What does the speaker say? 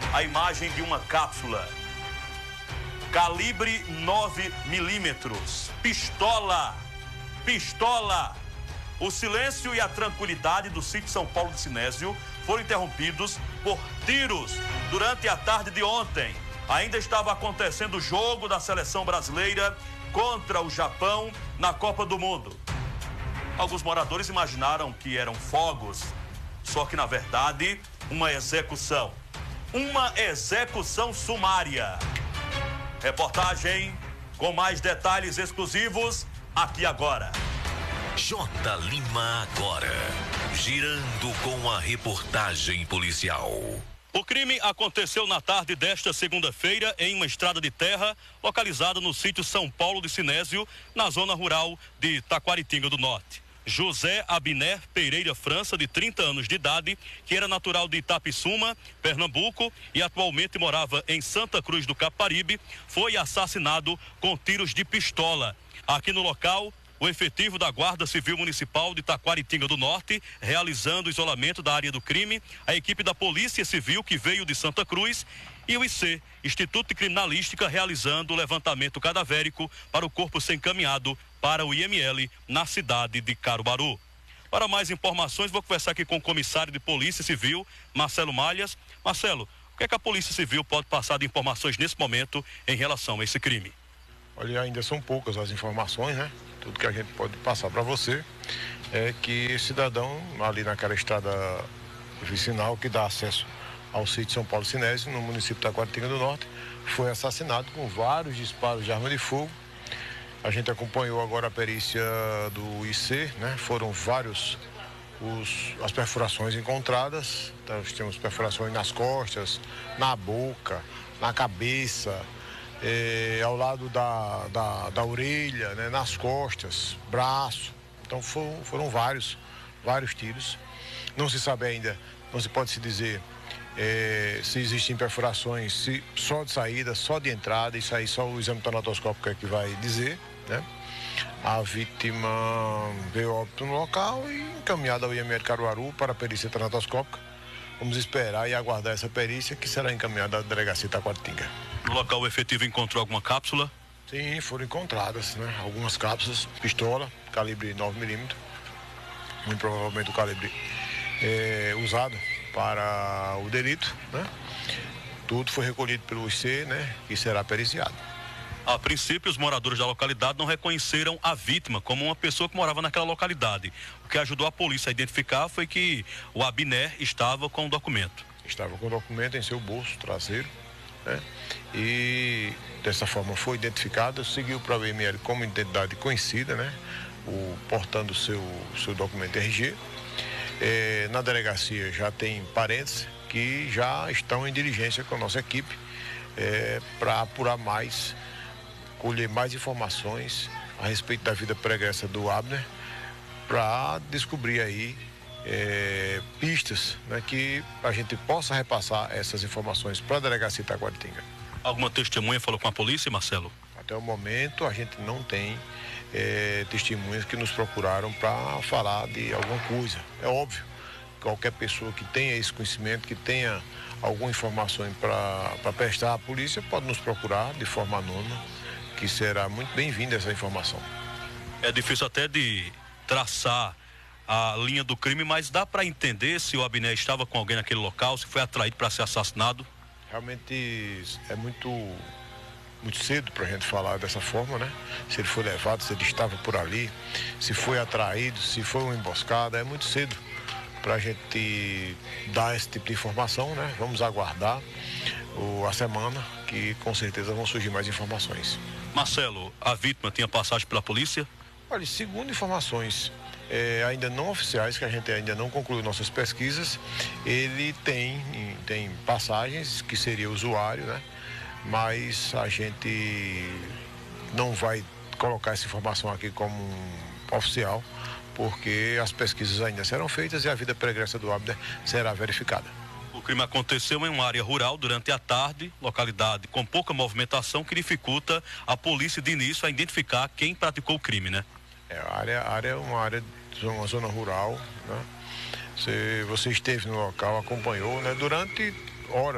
a imagem de uma cápsula. Calibre 9 milímetros. Pistola. Pistola. O silêncio e a tranquilidade do sítio São Paulo de Sinésio foram interrompidos por tiros durante a tarde de ontem. Ainda estava acontecendo o jogo da seleção brasileira contra o Japão na Copa do Mundo. Alguns moradores imaginaram que eram fogos, só que na verdade uma execução. Uma execução sumária. Reportagem com mais detalhes exclusivos aqui agora. J. Lima agora, girando com a reportagem policial. O crime aconteceu na tarde desta segunda-feira em uma estrada de terra localizada no sítio São Paulo de Sinésio, na zona rural de Taquaritinga do Norte. José Abner Pereira França, de 30 anos de idade, que era natural de Itapissuma, Pernambuco, e atualmente morava em Santa Cruz do Caparibe, foi assassinado com tiros de pistola. Aqui no local, o efetivo da Guarda Civil Municipal de Taquaritinga do Norte, realizando o isolamento da área do crime, a equipe da Polícia Civil, que veio de Santa Cruz, e o IC, Instituto de Criminalística, realizando o levantamento cadavérico para o corpo ser encaminhado para o IML na cidade de Caruaru. Para mais informações, vou conversar aqui com o comissário de Polícia Civil, Marcelo Malhas. Marcelo, o que é que a Polícia Civil pode passar de informações nesse momento em relação a esse crime? Olha, ainda são poucas as informações, né? Tudo que a gente pode passar para você é que esse cidadão, ali naquela estrada vicinal que dá acesso ao sítio São Paulo Sinésio, no município de Taquaritinga do Norte, foi assassinado com vários disparos de arma de fogo. A gente acompanhou agora a perícia do IC, né? Foram vários as perfurações encontradas. Então, nós temos perfurações nas costas, na boca, na cabeça, ao lado da orelha, né? Nas costas, braço. Então foram vários tiros. Não se sabe ainda, não se pode se dizer se existem perfurações só de saída, só de entrada. Isso aí só o exame tanatoscópico é que vai dizer, né? A vítima veio óbito no local e encaminhada ao IML Caruaru para a perícia tanatoscópica. Vamos esperar e aguardar essa perícia, que será encaminhada à delegacia Taquaritinga. No local, o efetivo encontrou alguma cápsula? Sim, foram encontradas, né? Algumas cápsulas, pistola, calibre 9 milímetros, muito provavelmente o calibre usado para o delito, né? Tudo foi recolhido pelo IC, né? E será periciado. A princípio, os moradores da localidade não reconheceram a vítima como uma pessoa que morava naquela localidade. O que ajudou a polícia a identificar foi que o Abner estava com o documento. Estava com o documento em seu bolso traseiro, né? E dessa forma foi identificado, seguiu para o IML como identidade conhecida, né? Portando o seu documento RG. Na delegacia já tem parentes que já estão em diligência com a nossa equipe para apurar mais, colher mais informações a respeito da vida pregressa do Abner, para descobrir aí pistas, né, que a gente possa repassar essas informações para a delegacia Taquaritinga. Alguma testemunha falou com a polícia, Marcelo? Até o momento a gente não tem testemunhas que nos procuraram para falar de alguma coisa. É óbvio, qualquer pessoa que tenha esse conhecimento, que tenha alguma informação para prestar à polícia, pode nos procurar de forma anônima, que será muito bem-vinda essa informação. É difícil até de traçar a linha do crime, mas dá para entender se o Abner estava com alguém naquele local, se foi atraído para ser assassinado? Realmente é muito cedo para a gente falar dessa forma, né? Se ele foi levado, se ele estava por ali, se foi atraído, se foi uma emboscada, é muito cedo para a gente dar esse tipo de informação, né? Vamos aguardar a semana, que com certeza vão surgir mais informações. Marcelo, a vítima tinha passagem pela polícia? Olha, segundo informações ainda não oficiais, que a gente ainda não concluiu nossas pesquisas, ele tem passagens, que seria usuário, né? Mas a gente não vai colocar essa informação aqui como oficial, porque as pesquisas ainda serão feitas e a vida pregressa do Abner será verificada. O crime aconteceu em uma área rural durante a tarde, localidade com pouca movimentação, que dificulta a polícia de início a identificar quem praticou o crime, né? A área é uma zona rural, né? Você esteve no local, acompanhou, né? Durante horas.